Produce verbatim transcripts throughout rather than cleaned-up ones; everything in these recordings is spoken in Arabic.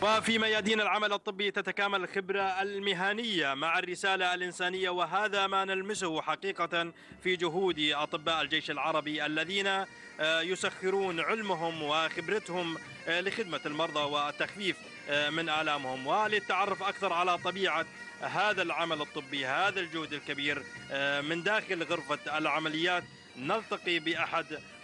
وفي ميادين العمل الطبي تتكامل الخبرة المهنية مع الرسالة الإنسانية، وهذا ما نلمسه حقيقة في جهود أطباء الجيش العربي الذين يسخرون علمهم وخبرتهم لخدمة المرضى والتخفيف من آلامهم. وللتعرف أكثر على طبيعة هذا العمل الطبي، هذا الجهد الكبير من داخل غرفة العمليات، نلتقي بأحد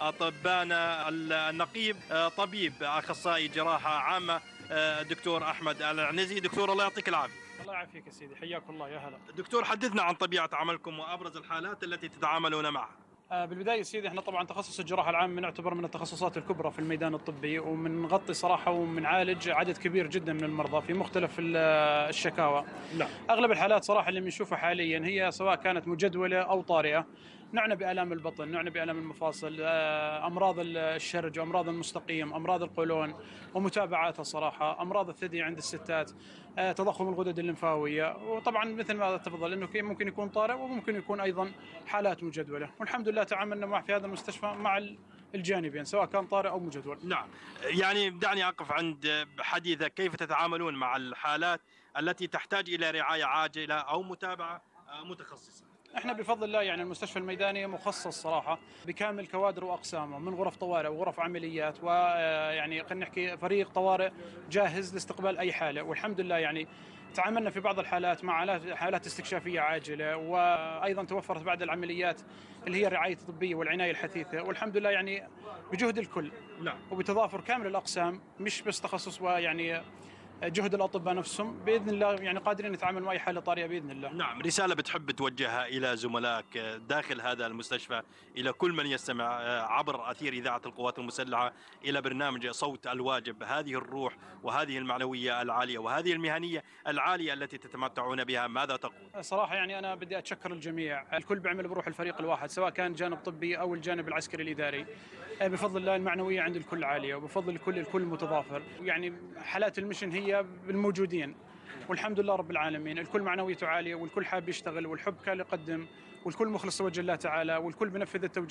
أطبائنا النقيب، طبيب أخصائي جراحة عامة، دكتور أحمد العنزي. دكتور الله يعطيك العافية. الله يعافيك يا سيدي، حياك الله، يا هلا. دكتور، حدثنا عن طبيعة عملكم وأبرز الحالات التي تتعاملون معها. بالبداية سيدي، احنا طبعا تخصص الجراحة العامة نعتبر من التخصصات الكبرى في الميدان الطبي، ومنغطي صراحة ومنعالج عدد كبير جدا من المرضى في مختلف الشكاوى. لا. أغلب الحالات صراحة اللي بنشوفها حاليا هي سواء كانت مجدولة أو طارئة. نعنى بآلام البطن، نعنى بآلام المفاصل، أمراض الشرج، أمراض المستقيم، أمراض القولون ومتابعاتها صراحة، أمراض الثدي عند الستات، تضخم الغدد الليمفاوية. وطبعا مثل ما تفضل أنه ممكن يكون طارئ وممكن يكون أيضا حالات مجدولة، والحمد لله تعاملنا مع في هذا المستشفى مع الجانبين سواء كان طارئ أو مجدول. نعم، يعني دعني أقف عند حديثك. كيف تتعاملون مع الحالات التي تحتاج إلى رعاية عاجلة أو متابعة متخصصة؟ احنا بفضل الله يعني المستشفى الميداني مخصص صراحه بكامل كوادر واقسامه، من غرف طوارئ وغرف عمليات، ويعني خلينا نحكي فريق طوارئ جاهز لاستقبال اي حاله. والحمد لله يعني تعاملنا في بعض الحالات مع حالات استكشافيه عاجله، وايضا توفرت بعد العمليات اللي هي الرعايه الطبيه والعنايه الحثيثه، والحمد لله يعني بجهد الكل. نعم. وبتضافر كامل الاقسام، مش بس تخصص ويعني جهد الأطباء نفسهم بإذن الله، يعني قادرين نتعامل مع أي حالة طارئة بإذن الله. نعم. رسالة بتحب توجهها إلى زملائك داخل هذا المستشفى، إلى كل من يستمع عبر أثير إذاعة القوات المسلحة إلى برنامج صوت الواجب، هذه الروح وهذه المعنوية العالية وهذه المهنية العالية التي تتمتعون بها، ماذا تقول؟ صراحة يعني أنا بدي أتشكر الجميع، الكل بيعمل بروح الفريق الواحد سواء كان جانب طبي أو الجانب العسكري الإداري. بفضل الله المعنوية عند الكل عالية، وبفضل الكل الكل متضافر. يعني حالات المشن هي بالموجودين، والحمد لله رب العالمين الكل معنويته عالية، والكل حاب يشتغل، والحب كان يقدم، والكل مخلص لوجه الله تعالى، والكل بنفذ التوجيه.